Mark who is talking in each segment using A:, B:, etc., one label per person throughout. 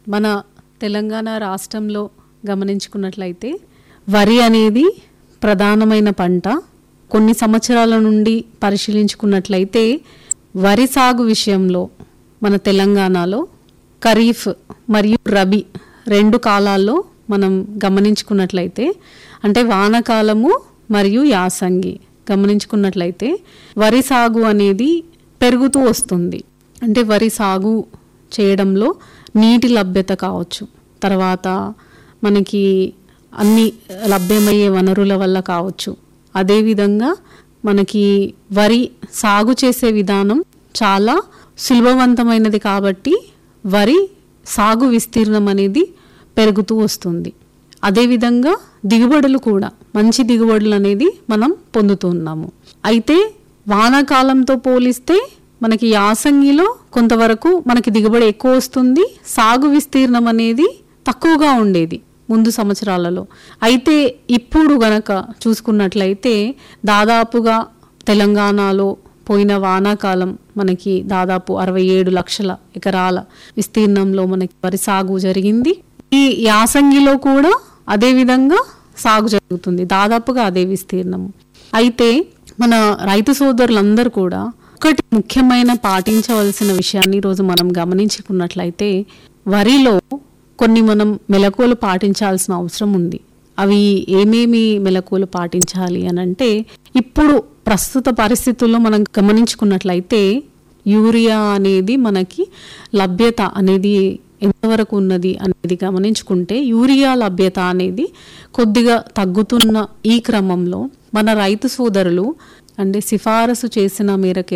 A: మన తెలంగాణ రాష్ట్రంలో గమనించుకున్నట్లయితే వరి అనేది ప్రధానమైన పంట. కొన్ని సంవత్సరాల నుండి పరిశీలించుకున్నట్లయితే వరి సాగు విషయంలో మన తెలంగాణలో ఖరీఫ్ మరియు రబీ 2 కాలాల్లో మనం గమనించుకున్నట్లయితే, అంటే వానాకాలము మరియు యాసంగి గమనించుకున్నట్లయితే వరి సాగు అనేది పెరుగుతూ వస్తుంది. అంటే వరి సాగు చేయడంలో నీటి లభ్యత కావచ్చు, తర్వాత మనకి అన్ని లభ్యమయ్యే వనరుల వల్ల కావచ్చు. అదేవిధంగా మనకి వరి సాగు చేసే విధానం చాలా సులభవంతమైనది కాబట్టి వరి సాగు విస్తీర్ణం అనేది పెరుగుతూ వస్తుంది. అదేవిధంగా దిగుబడులు కూడా మంచి దిగుబడులు అనేది మనం పొందుతున్నాము. అయితే వానాకాలంతో పోలిస్తే మనకి యాసంగిలో కొంతవరకు మనకి దిగుబడి ఎక్కువ వస్తుంది, సాగు విస్తీర్ణం అనేది తక్కువగా ఉండేది ముందు సంవత్సరాలలో. అయితే ఇప్పుడు గనక చూసుకున్నట్లయితే దాదాపుగా తెలంగాణలో పోయిన వానాకాలం మనకి దాదాపు 67 లక్షల ఎకరాల విస్తీర్ణంలో మనకి వరి సాగు జరిగింది. ఈ యాసంగిలో కూడా అదే విధంగా సాగు జరుగుతుంది, దాదాపుగా అదే విస్తీర్ణం. అయితే మన రైతు సోదరులందరూ కూడా ఒకటి ముఖ్యమైన పాటించవలసిన విషయాన్ని ఈరోజు మనం గమనించుకున్నట్లయితే వరిలో కొన్ని మనం మెలకువలు పాటించాల్సిన అవసరం ఉంది. అవి ఏమేమి మెలకువలు పాటించాలి అని అంటే, ఇప్పుడు ప్రస్తుత పరిస్థితుల్లో మనం గమనించుకున్నట్లయితే యూరియా అనేది మనకి లభ్యత అనేది ఎంతవరకు ఉన్నది అనేది గమనించుకుంటే, యూరియా లభ్యత అనేది కొద్దిగా తగ్గుతున్న ఈ క్రమంలో మన రైతు సోదరులు అంటే సిఫారసు చేసిన మేరకు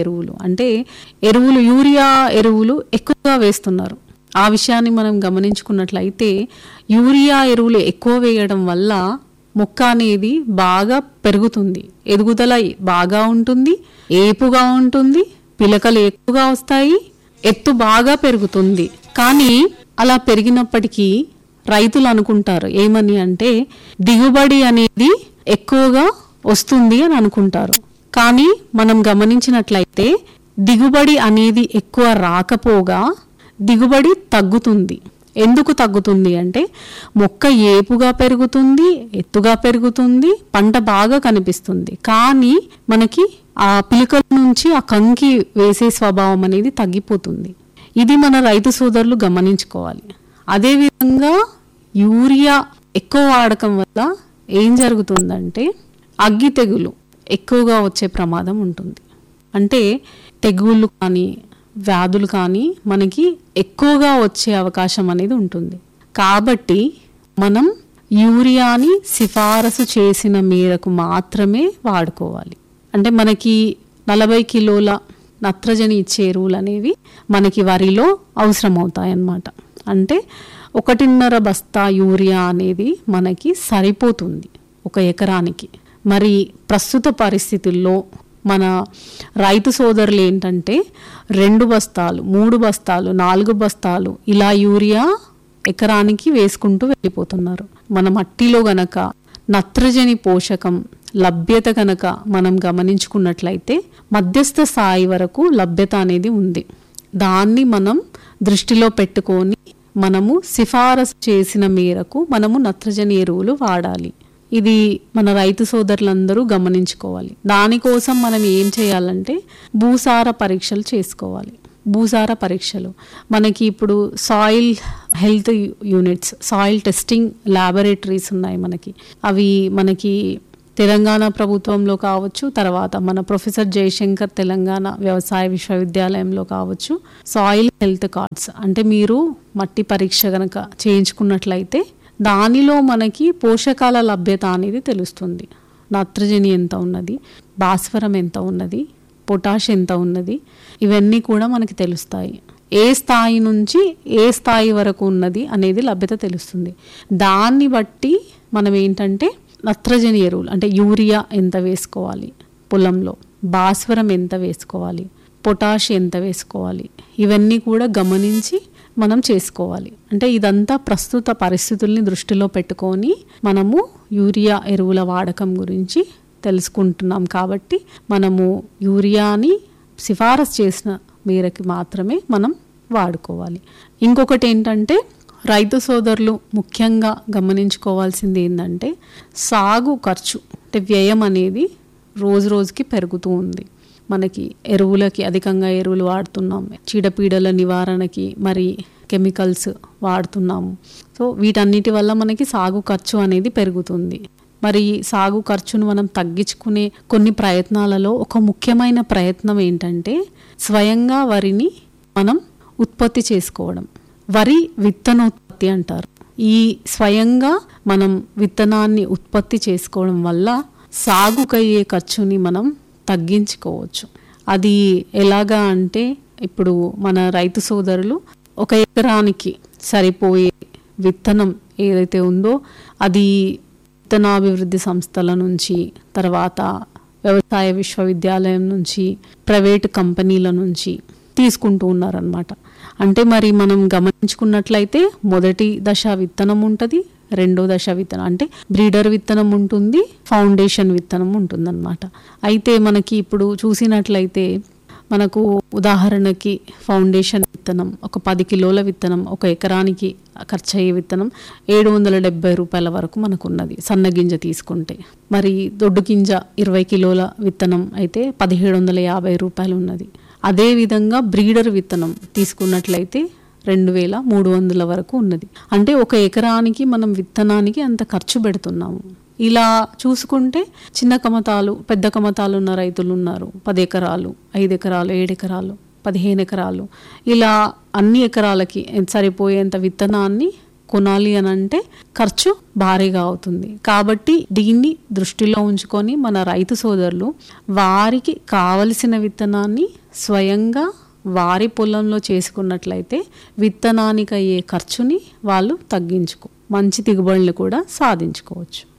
A: ఎరువులు యూరియా ఎరువులు ఎక్కువగా వేస్తున్నారు. ఆ విషయాన్ని మనం గమనించుకున్నట్లయితే యూరియా ఎరువులు ఎక్కువ వేయడం వల్ల మొక్క అనేది బాగా పెరుగుతుంది, ఎదుగుదల బాగా ఉంటుంది, ఏపుగా ఉంటుంది, పిలకలు ఎక్కువగా వస్తాయి, ఎత్తు బాగా పెరుగుతుంది. కానీ అలా పెరిగినప్పటికీ రైతులు అనుకుంటారు ఏమని అంటే దిగుబడి అనేది ఎక్కువగా వస్తుంది అని అనుకుంటారు. కానీ మనం గమనించినట్లయితే దిగుబడి అనేది ఎక్కువ రాకపోగా దిగుబడి తగ్గుతుంది. ఎందుకు తగ్గుతుంది అంటే మొక్క ఏపుగా పెరుగుతుంది, ఎత్తుగా పెరుగుతుంది, పంట బాగా కనిపిస్తుంది, కానీ మనకి ఆ పిలుకల నుంచి ఆ కంకి వేసే స్వభావం అనేది తగ్గిపోతుంది. ఇది మన రైతు సోదరులు గమనించుకోవాలి. అదేవిధంగా యూరియా ఎక్కువ వాడకం వల్ల ఏం జరుగుతుందంటే అగ్గి తెగులు ఎక్కువగా వచ్చే ప్రమాదం ఉంటుంది. అంటే తెగుళ్ళు కానీ వ్యాధులు కానీ మనకి ఎక్కువగా వచ్చే అవకాశం అనేది ఉంటుంది. కాబట్టి మనం యూరియాని సిఫారసు చేసిన మేరకు మాత్రమే వాడుకోవాలి. అంటే మనకి 40 కిలోల నత్రజని ఇచ్చే ఎరువులు అనేవి మనకి వరిలో అవసరం అవుతాయన్నమాట. అంటే 1.5 బస్తా యూరియా అనేది మనకి సరిపోతుంది ఒక ఎకరానికి. మరి ప్రస్తుత పరిస్థితుల్లో మన రైతు సోదరులు ఏంటంటే 2 బస్తాలు, 3 బస్తాలు, 4 బస్తాలు ఇలా యూరియా ఎకరానికి వేసుకుంటూ వెళ్ళిపోతున్నారు. మన మట్టిలో గనక నత్రజని పోషకం లభ్యత గనక మనం గమనించుకున్నట్లయితే మధ్యస్థ స్థాయి వరకు లభ్యత అనేది ఉంది. దాన్ని మనం దృష్టిలో పెట్టుకొని మనము సిఫారసు చేసిన మేరకు మనము నత్రజని ఎరువులు వాడాలి. ఇది మన రైతు సోదరులందరూ గమనించుకోవాలి. దానికోసం మనం ఏం చేయాలంటే భూసార పరీక్షలు చేసుకోవాలి. భూసార పరీక్షలు మనకి ఇప్పుడు soil health units, soil testing laboratories ఉన్నాయి మనకి. అవి మనకి తెలంగాణ ప్రభుత్వంలో కావచ్చు, తర్వాత మన ప్రొఫెసర్ జయశంకర్ తెలంగాణ వ్యవసాయ విశ్వవిద్యాలయంలో కావచ్చు, సాయిల్ హెల్త్ కార్డ్స్ అంటే మీరు మట్టి పరీక్ష గనక చేయించుకున్నట్లయితే దానిలో మనకి పోషకాల లభ్యత అనేది తెలుస్తుంది. నత్రజని ఎంత ఉన్నది, భాస్వరం ఎంత ఉన్నది, పొటాష్ ఎంత ఉన్నది, ఇవన్నీ కూడా మనకి తెలుస్తాయి. ఏ స్థాయి నుంచి ఏ స్థాయి వరకు ఉన్నది అనేది లభ్యత తెలుస్తుంది. దాన్ని బట్టి మనం ఏంటంటే నత్రజని ఎరువులు అంటే యూరియా ఎంత వేసుకోవాలి పొలంలో, భాస్వరం ఎంత వేసుకోవాలి, పొటాష్ ఎంత వేసుకోవాలి, ఇవన్నీ కూడా గమనించి మనం చేసుకోవాలి. అంటే ఇదంతా ప్రస్తుత పరిస్థితుల్ని దృష్టిలో పెట్టుకొని మనము యూరియా ఎరువుల వాడకం గురించి తెలుసుకుంటున్నాం. కాబట్టి మనము యూరియాని సిఫారసు చేసిన మేరకు మాత్రమే మనం వాడుకోవాలి. ఇంకొకటి ఏంటంటే రైతు సోదరులు ముఖ్యంగా గమనించుకోవాల్సింది ఏంటంటే సాగు ఖర్చు అంటే వ్యయం అనేది రోజు రోజుకి పెరుగుతూ ఉంది. మనకి ఎరువులకి అధికంగా ఎరువులు వాడుతున్నాం, చీడపీడల నివారణకి మరి కెమికల్స్ వాడుతున్నాము. సో వీటన్నిటి వల్ల మనకి సాగు ఖర్చు అనేది పెరుగుతుంది. మరి సాగు ఖర్చును మనం తగ్గించుకునే కొన్ని ప్రయత్నాలలో ఒక ముఖ్యమైన ప్రయత్నం ఏంటంటే స్వయంగా వరిని మనం ఉత్పత్తి చేసుకోవడం. వరి విత్తనోత్పత్తి అంటారు. ఈ స్వయంగా మనం విత్తనాన్ని ఉత్పత్తి చేసుకోవడం వల్ల సాగుకయ్యే ఖర్చుని మనం తగ్గించుకోవచ్చు. అది ఎలాగా అంటే ఇప్పుడు మన రైతు సోదరులు 1 ఎకరానికి సరిపోయే విత్తనం ఏదైతే ఉందో అది విత్తనాభివృద్ధి సంస్థల నుంచి, తర్వాత వ్యవసాయ విశ్వవిద్యాలయం నుంచి, ప్రైవేటు కంపెనీల నుంచి తీసుకుంటూ ఉన్నారనమాట. అంటే మరి మనం గమనించుకున్నట్లయితే మొదటి దశ విత్తనం ఉంటుంది, రెండో దశ విత్తనం అంటే బ్రీడర్ విత్తనం ఉంటుంది, ఫౌండేషన్ విత్తనం ఉంటుందన్నమాట. అయితే మనకి ఇప్పుడు చూసినట్లయితే మనకు ఉదాహరణకి ఫౌండేషన్ విత్తనం ఒక 10 కిలోల విత్తనం 1 ఎకరానికి ఖర్చు అయ్యే విత్తనం 770 రూపాయల వరకు మనకు ఉన్నది సన్న గింజ తీసుకుంటే. మరి దొడ్డు గింజ 20 కిలోల విత్తనం అయితే 1750 రూపాయలు ఉన్నది. అదేవిధంగా బ్రీడర్ విత్తనం తీసుకున్నట్లయితే 2300 వరకు ఉన్నది. అంటే 1 ఎకరానికి మనం విత్తనానికి అంత ఖర్చు పెడుతున్నాము. ఇలా చూసుకుంటే చిన్న కమతాలు, పెద్ద కమతాలు ఉన్న రైతులు ఉన్నారు. 10 ఎకరాలు, 5 ఎకరాలు, 7 ఎకరాలు, 15 ఎకరాలు, ఇలా అన్ని ఎకరాలకి సరిపోయేంత విత్తనాన్ని కొనాలి అని అంటే ఖర్చు భారీగా అవుతుంది. కాబట్టి దీన్ని దృష్టిలో ఉంచుకొని మన రైతు సోదరులు వారికి కావలసిన విత్తనాన్ని స్వయంగా వారి పొలంలో చేసుకున్నట్లయితే విత్తనానికి అయ్యే ఖర్చుని వాళ్ళు మంచి దిగుబడులు కూడా సాధించుకోవచ్చు.